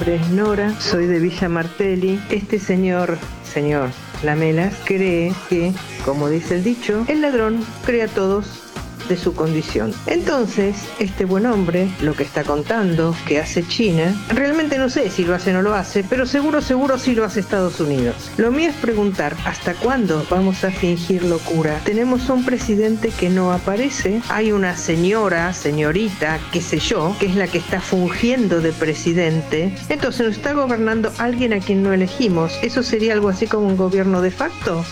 Es Nora, soy de Villa Martelli. Este señor Lamelas, cree que, como dice el dicho, el ladrón cree a todos de su condición. Entonces, este buen hombre, lo que está contando que hace China, realmente no sé si lo hace o no lo hace, pero seguro sí lo hace Estados Unidos. Lo mío es preguntar, ¿hasta cuándo vamos a fingir locura? Tenemos un presidente que no aparece, hay una señorita, qué sé yo, que es la que está fungiendo de presidente, entonces nos está gobernando alguien a quien no elegimos. ¿Eso sería algo así como un gobierno de facto?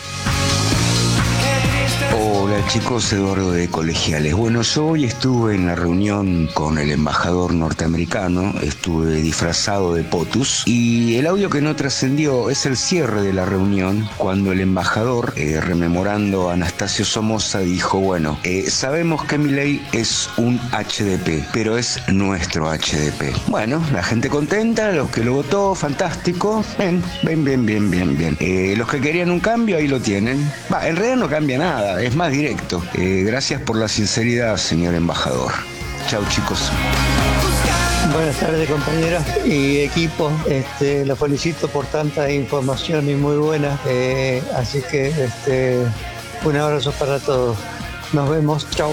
Hola chicos, Eduardo de Colegiales. Bueno, yo hoy estuve en la reunión con el embajador norteamericano, estuve disfrazado de POTUS y el audio que no trascendió es el cierre de la reunión cuando el embajador, rememorando a Anastasio Somoza, dijo, bueno, sabemos que Milei es un HDP, pero es nuestro HDP. Bueno, la gente contenta, los que lo votó, fantástico, bien. Los que querían un cambio, ahí lo tienen. En realidad no cambia nada, es más directo. Gracias por la sinceridad, señor embajador. Chau, chicos. Buenas tardes, compañeros y equipo. Los felicito por tanta información y muy buena. Así que un abrazo para todos. Nos vemos. Chau.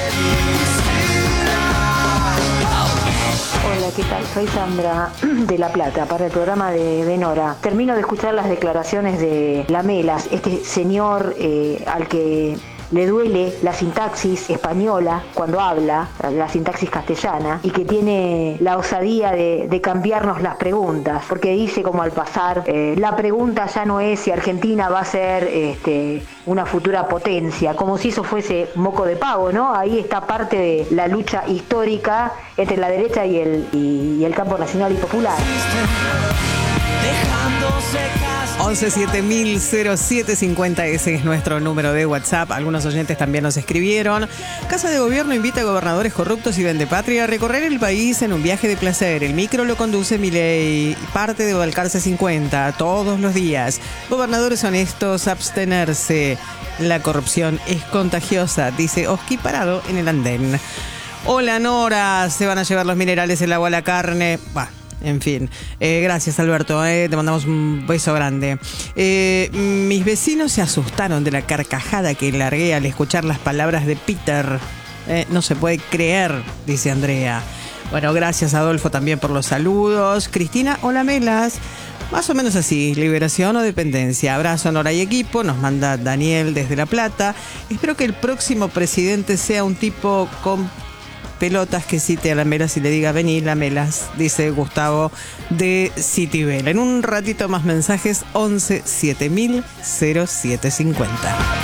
Hola, ¿qué tal? Soy Sandra de La Plata, para el programa de Nora. Termino de escuchar las declaraciones de Lamelas, este señor al que le duele la sintaxis española cuando habla, la sintaxis castellana, y que tiene la osadía de cambiarnos las preguntas, porque dice como al pasar, la pregunta ya no es si Argentina va a ser una futura potencia, como si eso fuese moco de pavo, ¿no? Ahí está parte de la lucha histórica entre la derecha y el campo nacional y popular. 11700750, ese es nuestro número de WhatsApp. Algunos oyentes también nos escribieron. Casa de Gobierno invita a gobernadores corruptos y vendepatria a recorrer el país en un viaje de placer. El micro lo conduce Milei, parte de Balcarce 50, todos los días. Gobernadores honestos, abstenerse. La corrupción es contagiosa, dice Oski parado en el andén. Hola Nora, se van a llevar los minerales, el agua, la carne. En fin, gracias Alberto, te mandamos un beso grande. Mis vecinos se asustaron de la carcajada que largué al escuchar las palabras de Peter. No se puede creer, dice Andrea. Bueno, gracias Adolfo también por los saludos. Cristina, hola Melas. Más o menos así, liberación o dependencia. Abrazo, Nora y equipo, nos manda Daniel desde La Plata. Espero que el próximo presidente sea un tipo con pelotas que cite a Lamelas y le diga vení Lamelas, dice Gustavo de Citibel. En un ratito más mensajes, 11 7000 0750.